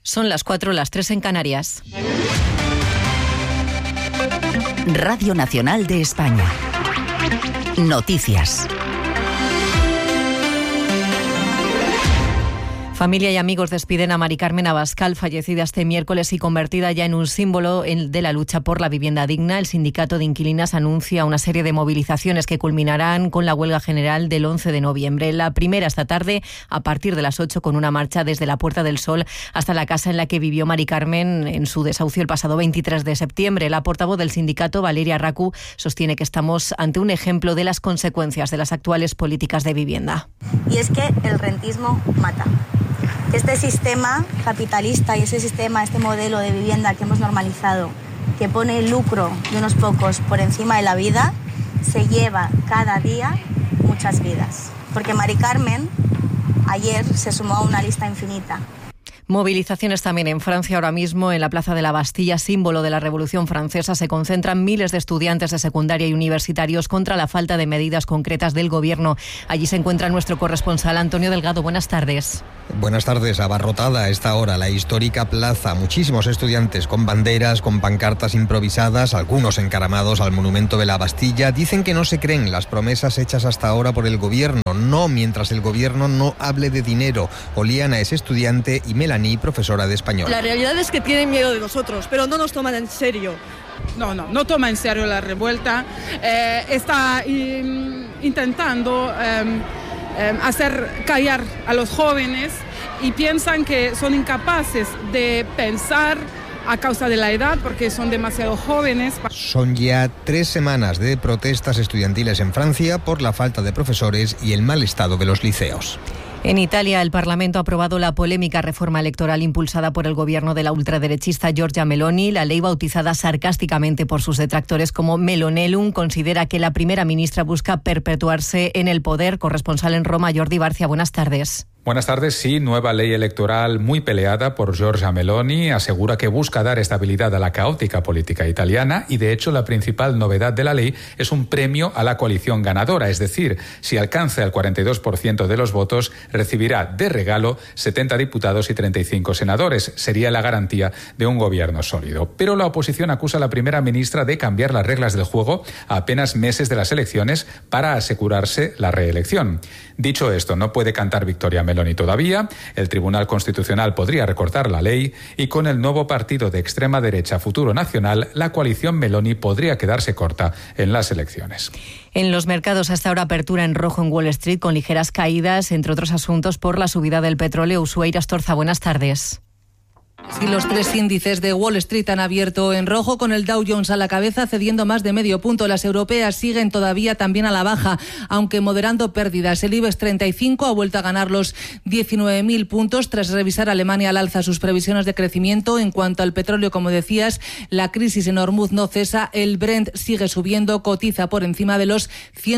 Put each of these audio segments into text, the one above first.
Son las 4, las 3 en Canarias. Radio Nacional de España. Noticias. Familia y amigos despiden a Mari Carmen Abascal, fallecida este miércoles y convertida ya en un símbolo de la lucha por la vivienda digna. El sindicato de inquilinas anuncia una serie de movilizaciones que culminarán con la huelga general del 11 de noviembre. La primera esta tarde, a partir de las 8, con una marcha desde la Puerta del Sol hasta la casa en la que vivió Mari Carmen en su desahucio el pasado 23 de septiembre. La portavoz del sindicato, Valeria Racu, sostiene que estamos ante un ejemplo de las consecuencias de las actuales políticas de vivienda. Y es que el rentismo mata. Este sistema capitalista y este modelo de vivienda que hemos normalizado, que pone el lucro de unos pocos por encima de la vida, se lleva cada día muchas vidas. Porque Mari Carmen ayer se sumó a una lista infinita. Movilizaciones también en Francia. Ahora mismo en la Plaza de la Bastilla, símbolo de la Revolución Francesa, se concentran miles de estudiantes de secundaria y universitarios contra la falta de medidas concretas del Gobierno. Allí se encuentra nuestro corresponsal Antonio Delgado. Buenas tardes. Buenas tardes. Abarrotada a esta hora la histórica plaza. Muchísimos estudiantes con banderas, con pancartas improvisadas, algunos encaramados al monumento de la Bastilla. Dicen que no se creen las promesas hechas hasta ahora por el Gobierno. No mientras el Gobierno no hable de dinero. Oliana es estudiante y Melanie, profesora de español. La realidad es que tienen miedo de nosotros, pero no nos toman en serio. No toma en serio la revuelta. Está intentando hacer callar a los jóvenes y piensan que son incapaces de pensar a causa de la edad, porque son demasiado jóvenes. Son ya 3 semanas de protestas estudiantiles en Francia por la falta de profesores y el mal estado de los liceos. En Italia, el Parlamento ha aprobado la polémica reforma electoral impulsada por el gobierno de la ultraderechista Giorgia Meloni. La ley, bautizada sarcásticamente por sus detractores como Melonellum, considera que la primera ministra busca perpetuarse en el poder. Corresponsal en Roma, Jordi Barcia, buenas tardes. Buenas tardes. Sí, nueva ley electoral muy peleada por Giorgia Meloni. Asegura que busca dar estabilidad a la caótica política italiana y, de hecho, la principal novedad de la ley es un premio a la coalición ganadora. Es decir, si alcanza el 42% de los votos, recibirá de regalo 70 diputados y 35 senadores. Sería la garantía de un gobierno sólido. Pero la oposición acusa a la primera ministra de cambiar las reglas del juego a apenas meses de las elecciones para asegurarse la reelección. Dicho esto, no puede cantar victoria Meloni todavía. El Tribunal Constitucional podría recortar la ley y con el nuevo partido de extrema derecha Futuro Nacional, la coalición Meloni podría quedarse corta en las elecciones. En los mercados, hasta ahora apertura en rojo en Wall Street, con ligeras caídas, entre otros asuntos, por la subida del petróleo. Ushuaia Astorza, buenas tardes. Sí, los 3 índices de Wall Street han abierto en rojo, con el Dow Jones a la cabeza, cediendo más de medio punto. Las europeas siguen todavía también a la baja, aunque moderando pérdidas. El IBEX 35 ha vuelto a ganar los 19.000 puntos tras revisar Alemania al alza sus previsiones de crecimiento. En cuanto al petróleo, como decías, la crisis en Hormuz no cesa. El Brent sigue subiendo, cotiza por encima de los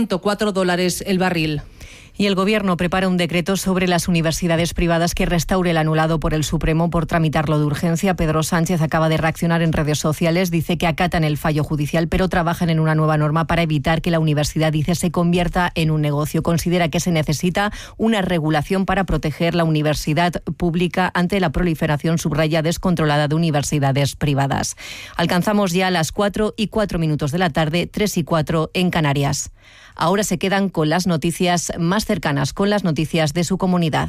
$104 el barril. Y el Gobierno prepara un decreto sobre las universidades privadas que restaure el anulado por el Supremo por tramitarlo de urgencia. Pedro Sánchez acaba de reaccionar en redes sociales. Dice que acatan el fallo judicial, pero trabajan en una nueva norma para evitar que la universidad, dice, se convierta en un negocio. Considera que se necesita una regulación para proteger la universidad pública ante la proliferación, subraya, descontrolada de universidades privadas. Alcanzamos ya las 4:04 de la tarde, 3:04 en Canarias. Ahora se quedan con las noticias más cercanas, con las noticias de su comunidad.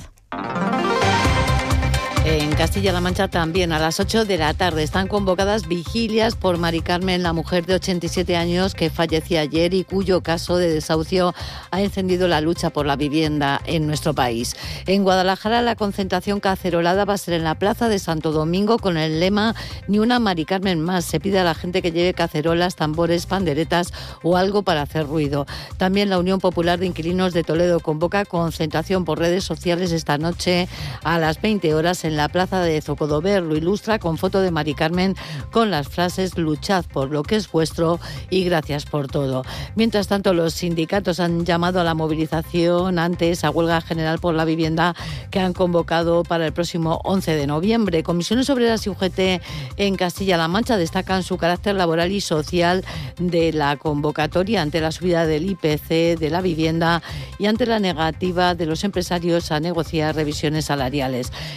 En Castilla-La Mancha también a las 8 de la tarde están convocadas vigilias por Mari Carmen, la mujer de 87 años que falleció ayer y cuyo caso de desahucio ha encendido la lucha por la vivienda en nuestro país. En Guadalajara la concentración cacerolada va a ser en la Plaza de Santo Domingo con el lema "Ni una Mari Carmen más". Se pide a la gente que lleve cacerolas, tambores, panderetas o algo para hacer ruido. También la Unión Popular de Inquilinos de Toledo convoca concentración por redes sociales esta noche a las 20 horas en la plaza de Zocodover. Lo ilustra con foto de Mari Carmen con las frases "luchad por lo que es vuestro" y "gracias por todo". Mientras tanto, los sindicatos han llamado a la movilización ante esa huelga general por la vivienda que han convocado para el próximo 11 de noviembre. Comisiones Obreras y UGT en Castilla-La Mancha destacan su carácter laboral y social de la convocatoria ante la subida del IPC de la vivienda y ante la negativa de los empresarios a negociar revisiones salariales. El secretario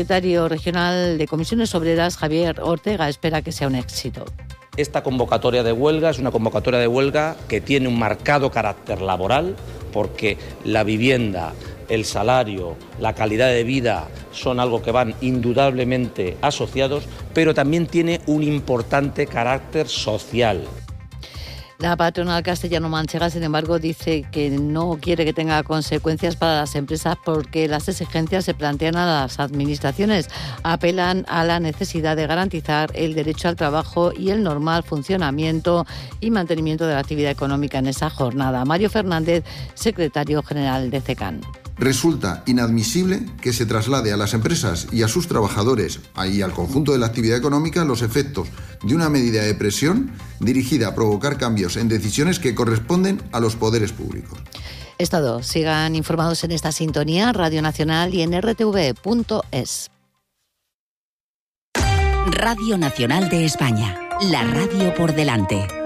secretario regional de Comisiones Obreras, Javier Ortega, espera que sea un éxito. Esta convocatoria de huelga es una convocatoria de huelga que tiene un marcado carácter laboral, porque la vivienda, el salario, la calidad de vida son algo que van indudablemente asociados, pero también tiene un importante carácter social. La patronal castellano-manchega, sin embargo, dice que no quiere que tenga consecuencias para las empresas porque las exigencias se plantean a las administraciones. Apelan a la necesidad de garantizar el derecho al trabajo y el normal funcionamiento y mantenimiento de la actividad económica en esa jornada. Mario Fernández, secretario general de CECAN. Resulta inadmisible que se traslade a las empresas y a sus trabajadores y al conjunto de la actividad económica los efectos de una medida de presión dirigida a provocar cambios en decisiones que corresponden a los poderes públicos. Es todo. Sigan informados en esta sintonía, Radio Nacional y en rtv.es. Radio Nacional de España, la radio por delante.